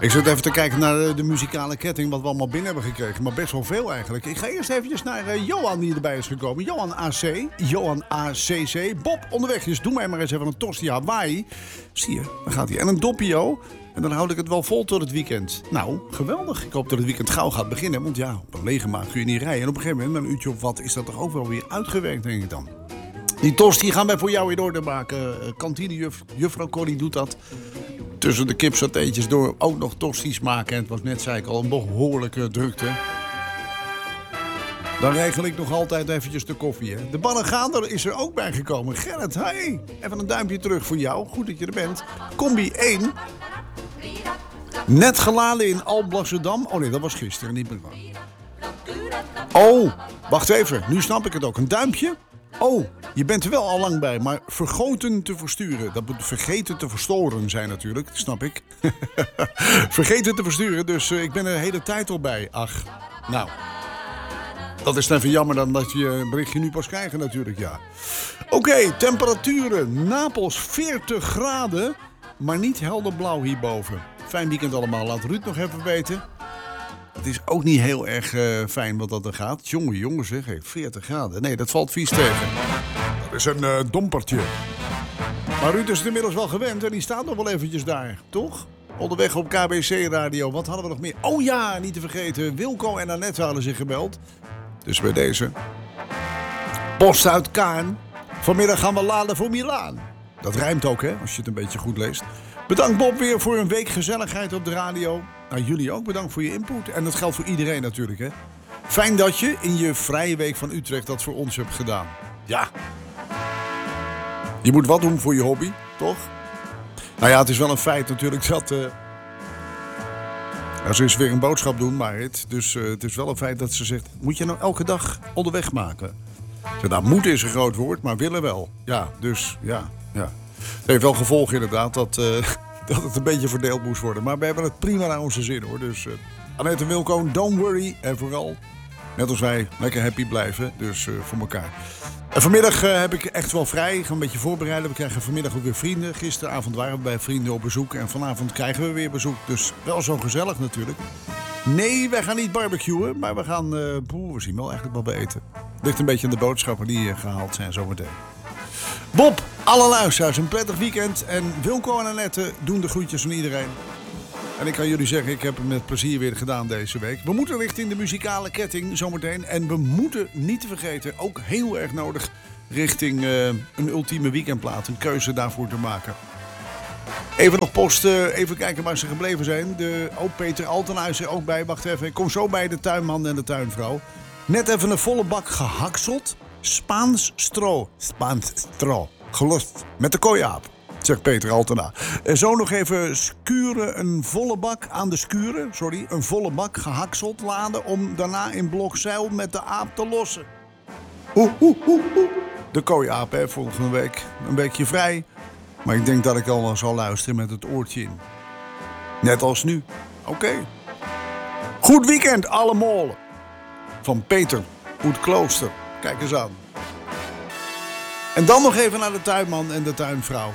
Ik zit even te kijken naar de muzikale ketting, wat we allemaal binnen hebben gekregen. Maar best wel veel eigenlijk. Ik ga eerst eventjes naar Johan die erbij is gekomen. Johan AC, Johan ACC. Bob, onderweg is. Doe mij maar eens even een tosti Hawaii. Zie je, daar gaat hij. En een doppio. En dan houd ik het wel vol tot het weekend. Nou, geweldig. Ik hoop dat het weekend gauw gaat beginnen. Want ja, op een lege maag kun je niet rijden. En op een gegeven moment, met een uurtje of wat, is dat toch ook wel weer uitgewerkt, denk ik dan. Die tosti gaan wij voor jou in orde maken. Kantinejuf, juffrouw Corrie doet dat. Tussen de kipsatéetjes door ook nog tosti's maken. En het was net, zei ik al, een behoorlijke drukte. Dan regel ik nog altijd eventjes de koffie. Hè. De Bannegander is er ook bij gekomen. Gerrit, hey, even een duimpje terug voor jou. Goed dat je er bent. Combi 1. Net geladen in Alblasserdam. Oh nee, dat was gisteren, niet meer waar. Oh, wacht even. Nu snap ik het ook. Een duimpje? Oh, je bent er wel al lang bij, maar vergoten te versturen. Dat moet vergeten te verstoren zijn natuurlijk, dat snap ik. Vergeten te versturen, dus ik ben er de hele tijd al bij. Ach, nou. Dat is even jammer dan dat je een berichtje nu pas krijgt natuurlijk, ja. Oké, temperaturen. Napels 40 graden, maar niet helder blauw hierboven. Fijn weekend allemaal, laat Ruud nog even weten. Het is ook niet heel erg fijn wat dat er gaat. Jongen zeg, 40 graden. Nee, dat valt vies tegen. Dat is een dompertje. Maar Ruud is het inmiddels wel gewend en die staat nog wel eventjes daar, toch? Onderweg op KBC Radio. Wat hadden we nog meer? Oh ja, niet te vergeten. Wilco en Annette hadden zich gebeld. Dus bij deze. Post uit Kaan. Vanmiddag gaan we laden voor Milaan. Dat rijmt ook, hè, als je het een beetje goed leest. Bedankt Bob weer voor een week gezelligheid op de radio. Nou, jullie ook bedankt voor je input. En dat geldt voor iedereen natuurlijk, hè. Fijn dat je in je vrije week van Utrecht dat voor ons hebt gedaan. Ja. Je moet wat doen voor je hobby, toch? Nou ja, het is wel een feit natuurlijk dat... ze is weer een boodschap doen, Marit. Dus het is wel een feit dat ze zegt... Moet je nou elke dag onderweg maken? Nou, moeten is een groot woord, maar willen wel. Ja, dus ja. Het heeft wel gevolgen inderdaad dat het een beetje verdeeld moest worden. Maar we hebben het prima naar onze zin hoor. Dus Annette en Wilco, don't worry. En vooral, net als wij, lekker happy blijven. Dus voor elkaar. En vanmiddag heb ik echt wel vrij. Ik ga een beetje voorbereiden. We krijgen vanmiddag ook weer vrienden. Gisteravond waren we bij vrienden op bezoek. En vanavond krijgen we weer bezoek. Dus wel zo gezellig natuurlijk. Nee, wij gaan niet barbecuen. Maar we gaan, we zien wel eigenlijk wat we eten. Ligt een beetje aan de boodschappen die gehaald zijn zometeen. Bob, alle luisteraars, een prettig weekend. En Wilco en Annette doen de groetjes van iedereen. En ik kan jullie zeggen, ik heb het met plezier weer gedaan deze week. We moeten richting de muzikale ketting zometeen. En we moeten niet te vergeten, ook heel erg nodig, richting een ultieme weekendplaat. Een keuze daarvoor te maken. Even nog post, even kijken waar ze gebleven zijn. Peter Altena is er ook bij. Wacht even, ik kom zo bij de tuinman en de tuinvrouw. Net even een volle bak gehakseld. Spaans stro. Gelost met de kooiaap, zegt Peter Altena. En zo nog even skuren, een volle bak gehakseld laden om daarna in Blokzeil met de aap te lossen. De kooiaap, hè, volgende week. Een weekje vrij. Maar ik denk dat ik al zal luisteren met het oortje in. Net als nu. Oké. Goed weekend, alle molen. Van Peter Oetklooster. Kijk eens aan. En dan nog even naar de tuinman en de tuinvrouw.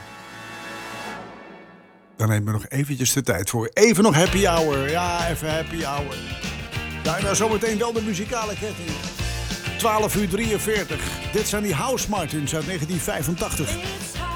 Dan nemen we nog eventjes de tijd voor. Even nog happy hour. Ja, even happy hour. Daarna zometeen wel de muzikale ketting. 12:43. Dit zijn die House Martins uit 1985.